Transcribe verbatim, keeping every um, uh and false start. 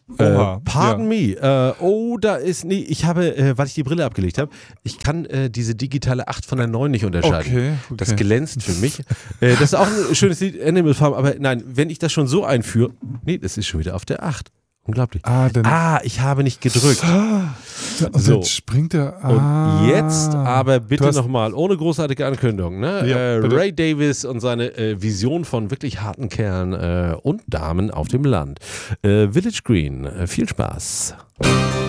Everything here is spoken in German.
Oha, Äh, pardon ja. me. Äh, oh, da ist, nee, ich habe, äh, weil ich die Brille abgelegt habe, ich kann äh, diese digitale acht von der neun nicht unterscheiden. Okay, okay. Das glänzt für mich. äh, das ist auch ein schönes Lied, Animal Farm, aber nein, wenn ich das schon so einführe, nee, das ist schon wieder auf der acht. Unglaublich. Ah, dann, Ah, ich habe nicht gedrückt. und so. dann springt er. Ah, Und jetzt aber bitte Du hast- nochmal, ohne großartige Ankündigung, ne? Ja, äh, bitte. Ray Davies und seine äh, Vision von wirklich harten Kerlen äh, und Damen auf dem Land. Äh, Village Green, äh, viel Spaß.